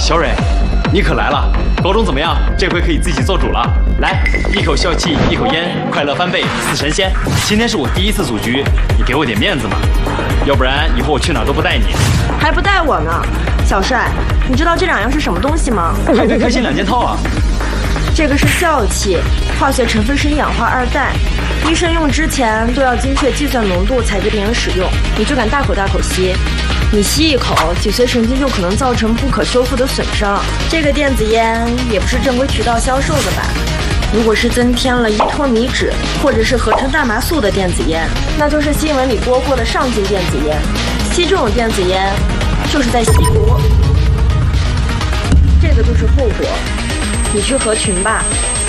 小蕊，你可来了！高中怎么样？这回可以自己做主了。来，一口笑气，一口烟，快乐翻倍，似神仙。今天是我第一次组局，你给我点面子嘛，要不然以后我去哪儿都不带你。 还不带我呢？小帅，你知道这两样是什么东西吗？ 派对开心2件套啊！ 这个是笑气，化学成分是1氧化2氮，医生用之前都要精确计算浓度才给病人使用，你就敢大口吸。你吸一口，脊髓神经就可能造成不可修复的损伤。这个电子烟也不是正规渠道销售的吧？如果是增添了依托米酯或者是合成大麻素的电子烟，那就是新闻里播过的上劲电子烟。吸这种电子烟，就是在吸毒。这个就是后果。你去合群吧。